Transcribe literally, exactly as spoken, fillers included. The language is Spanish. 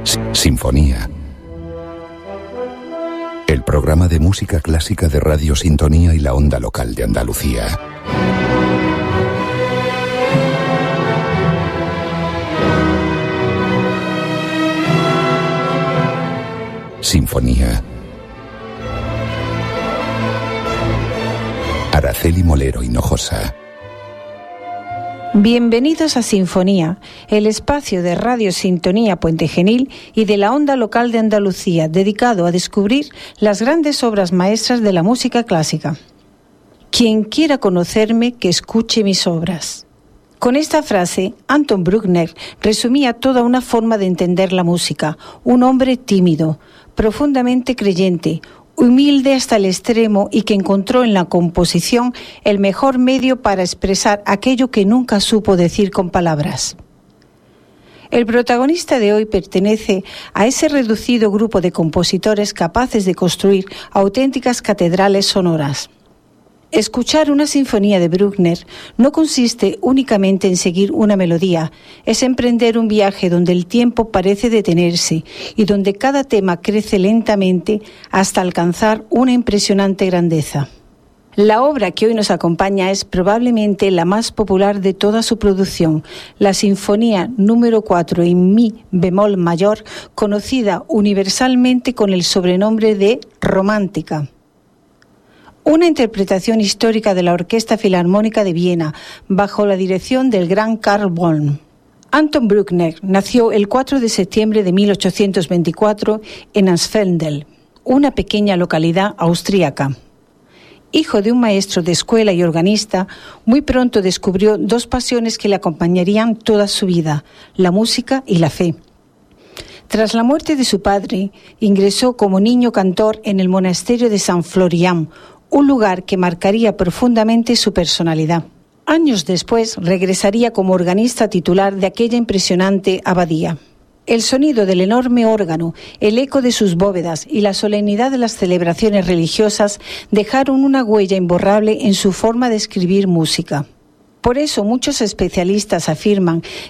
Sinfonía. El programa de música clásica de Radio Sintonía y la onda local de Andalucía. Sinfonía. Araceli Molero Hinojosa. Bienvenidos a Sinfonía, el espacio de Radio Sintonía Puente Genil y de la onda local de Andalucía, dedicado a descubrir las grandes obras maestras de la música clásica. Quien quiera conocerme, que escuche mis obras. Con esta frase, Anton Bruckner resumía toda una forma de entender la música. Un hombre tímido, profundamente creyente, humilde hasta el extremo y que encontró en la composición el mejor medio para expresar aquello que nunca supo decir con palabras. El protagonista de hoy pertenece a ese reducido grupo de compositores capaces de construir auténticas catedrales sonoras. Escuchar una sinfonía de Bruckner no consiste únicamente en seguir una melodía, es emprender un viaje donde el tiempo parece detenerse y donde cada tema crece lentamente hasta alcanzar una impresionante grandeza. La obra que hoy nos acompaña es probablemente la más popular de toda su producción, la Sinfonía número cuatro en Mi bemol mayor, conocida universalmente con el sobrenombre de Romántica. Una interpretación histórica de la Orquesta Filarmónica de Viena, bajo la dirección del gran Karl Böhm. Anton Bruckner nació el cuatro de septiembre de mil ochocientos veinticuatro en Ansfelde, una pequeña localidad austríaca. Hijo de un maestro de escuela y organista, muy pronto descubrió dos pasiones que le acompañarían toda su vida, la música y la fe. Tras la muerte de su padre, ingresó como niño cantor en el monasterio de San Florian, un lugar que marcaría profundamente su personalidad. Años después regresaría como organista titular de aquella impresionante abadía. El sonido del enorme órgano, el eco de sus bóvedas y la solemnidad de las celebraciones religiosas dejaron una huella imborrable en su forma de escribir música. Por eso muchos especialistas afirman